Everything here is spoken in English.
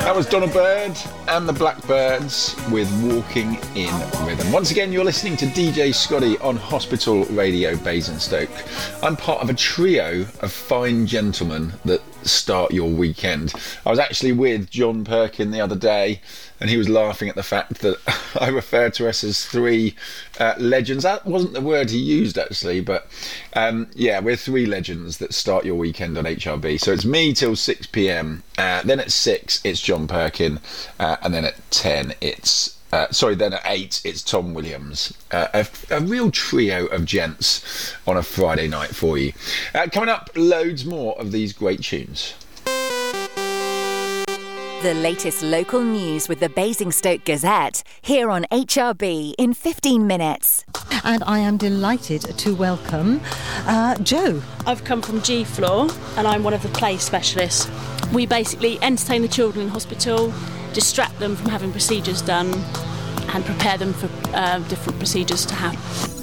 That was Donna Bird and the Blackbirds with Walking in Rhythm. Once again, you're listening to DJ Scotty on Hospital Radio Basingstoke. I'm part of a trio of fine gentlemen that start your weekend. I was actually with John Perkin the other day, and he was laughing at the fact that I referred to us as three legends. That wasn't the word he used, actually, but yeah, we're three legends that start your weekend on HRB. So it's me till 6 p.m, then at 6 it's John Perkin, and then at 10 it's then at 8 it's Tom Williams. A real trio of gents on a Friday night for you. Coming up, loads more of these great tunes. The latest local news with the Basingstoke Gazette, here on HRB in 15 minutes. And I am delighted to welcome Jo. I've come from G Floor and I'm one of the play specialists. We basically entertain the children in hospital, distract them from having procedures done and prepare them for different procedures to happen.